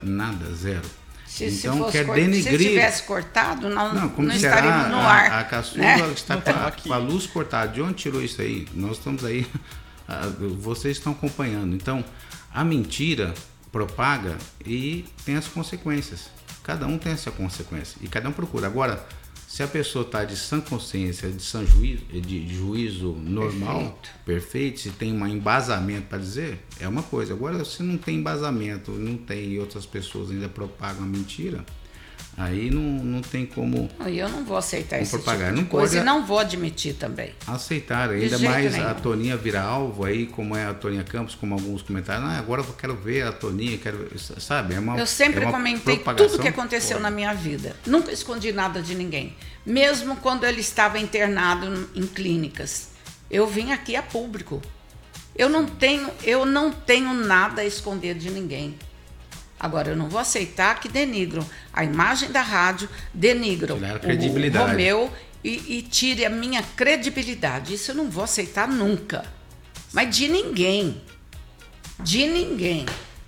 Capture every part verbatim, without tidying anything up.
Nada, zero. Se, então, se fosse quer cort... denegrir... Se tivesse cortado, não, não, como não será estaríamos no a, ar. A caçula né? está com a, com a luz cortada. De onde tirou isso aí? Nós estamos aí, vocês estão acompanhando. Então, a mentira propaga e tem as consequências. Cada um tem essa consequência e cada um procura. Agora, se a pessoa está de sã consciência, de sã juízo, de, de juízo normal, perfeito. perfeito, se tem um embasamento para dizer, é uma coisa. Agora, se não tem embasamento, não tem e outras pessoas ainda propagam a mentira, aí não, não tem como. E eu não vou aceitar esse propagar. tipo de não coisa pode e não vou admitir também. Aceitar, ainda mais nenhum. A Toninha vira alvo aí, como é a Toninha Campos, como alguns comentários, ah, agora eu quero ver a Toninha, quero, sabe? É uma, eu sempre é uma comentei tudo o que aconteceu pode. na minha vida. Nunca escondi nada de ninguém. Mesmo quando ele estava internado em clínicas. Eu vim aqui a público. Eu não tenho, eu não tenho nada a esconder de ninguém. Agora, eu não vou aceitar que denigram a imagem da rádio, denigram o, o Romeu e, e tire a minha credibilidade. Isso eu não vou aceitar nunca. Mas de ninguém. De ninguém.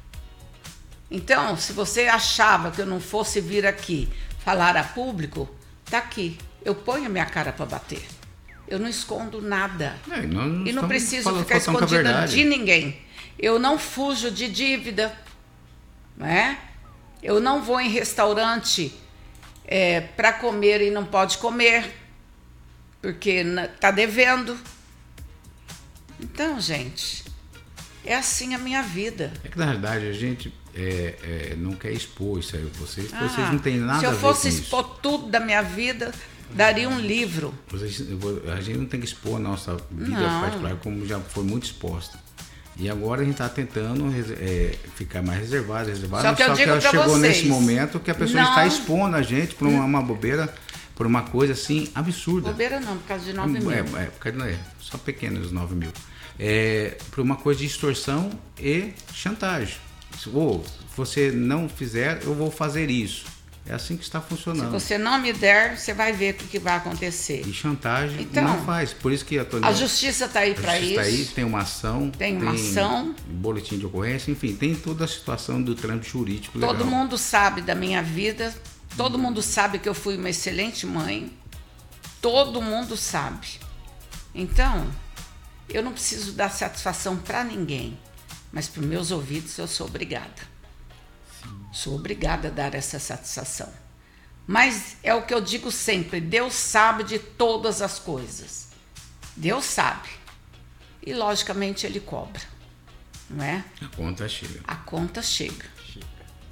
Então, se você achava que eu não fosse vir aqui falar a público, tá aqui. Eu ponho a minha cara para bater. Eu não escondo nada. É, não e não preciso falando, ficar escondida de ninguém. Eu não fujo de dívida. Não é? Eu não vou em restaurante é, para comer e não pode comer, porque está devendo. Então, gente, é assim a minha vida. É que, na verdade, a gente é, é, não quer expor isso aí. Vocês, ah, vocês não têm nada a ver com isso. Se eu fosse expor tudo da minha vida, daria um livro. A gente não tem que expor a nossa vida não. particular, como já foi muito exposta. E agora a gente está tentando é, ficar mais reservado, reservado. Só que, eu só digo que ela chegou vocês, nesse momento que a pessoa não, está expondo a gente por uma, uma bobeira, por uma coisa assim absurda. Bobeira não, por causa de nove mil. É, é, por causa de, é só pequenos nove mil. É, por uma coisa de extorsão e chantagem. Ou, se você não fizer, eu vou fazer isso. É assim que está funcionando. Se você não me der, você vai ver o que vai acontecer. E chantagem então, não faz. Por isso que a Toninha, a justiça está aí para isso. Está aí, tem uma ação. Tem uma tem ação. Boletim de ocorrência, enfim, tem toda a situação do trâmite jurídico legal. Todo mundo sabe da minha vida. Todo mundo sabe que eu fui uma excelente mãe. Todo mundo sabe. Então, eu não preciso dar satisfação para ninguém. Mas para os meus ouvidos eu sou obrigada. Sou obrigada a dar essa satisfação. Mas é o que eu digo sempre, Deus sabe de todas as coisas. Deus sabe. E, logicamente, Ele cobra. Não é? A conta chega. A conta chega. chega.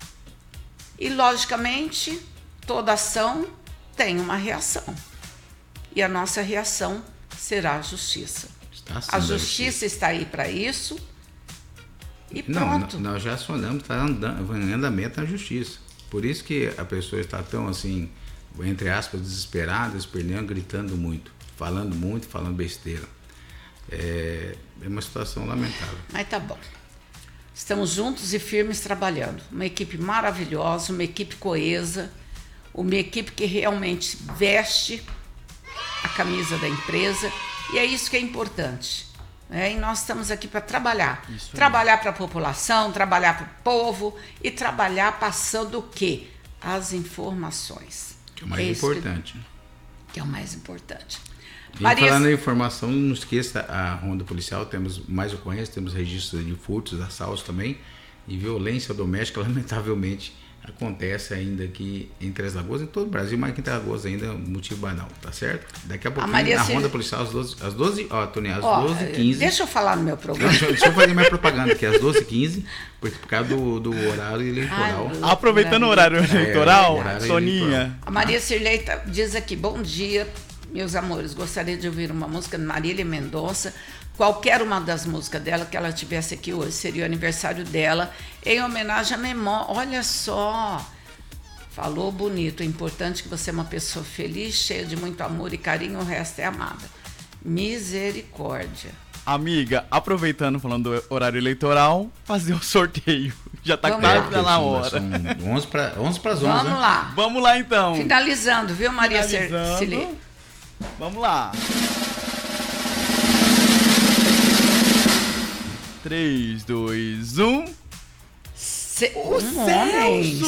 E, logicamente, toda ação tem uma reação. E a nossa reação será a justiça. Está a justiça, justiça está aí para isso. E pronto. Não, nós já acionamos, está em andamento na justiça. Por isso que a pessoa está tão assim, entre aspas, desesperada, esperneando, gritando muito, falando muito, falando besteira. É, é uma situação lamentável. Mas tá bom. Estamos juntos e firmes trabalhando. Uma equipe maravilhosa, uma equipe coesa, uma equipe que realmente veste a camisa da empresa. E é isso que é importante. É, e nós estamos aqui para trabalhar. Isso trabalhar para a população, trabalhar para o povo e trabalhar passando o quê? As informações. Que é o mais é importante. Que, que é o mais importante. E Maria... falando em informação, não esqueça a Ronda Policial, temos mais ocorrências, temos registros de furtos, assaltos também, e violência doméstica, lamentavelmente, acontece ainda aqui em Três Lagoas, em todo o Brasil, mas aqui em Três Lagoas ainda é motivo banal, tá certo? Daqui a pouquinho, a na Ronda Policial, às doze, às doze, ó, Tony, às ó, doze e quinze. Deixa eu falar no meu programa. Deixa, deixa eu fazer minha propaganda aqui, às doze e quinze, por, por causa do, do horário eleitoral. Ai, Aproveitando o horário eleitoral, é, horário Soninha. Eleitoral. A Maria Cirlei diz aqui, bom dia, meus amores, gostaria de ouvir uma música de Marília Mendonça. Qualquer uma das músicas dela que ela tivesse aqui hoje, seria o aniversário dela, em homenagem à memória. Olha só, falou bonito. É importante que você é uma pessoa feliz, cheia de muito amor e carinho, o resto é amada. Misericórdia. Amiga, aproveitando, falando do horário eleitoral, fazer o sorteio. Já tá quase na hora. São onze para onze. Vamos né? lá. Vamos lá, então. Finalizando, viu, Maria Cirlei? Vamos lá. três, dois, um. Ce- O um Celso! homem,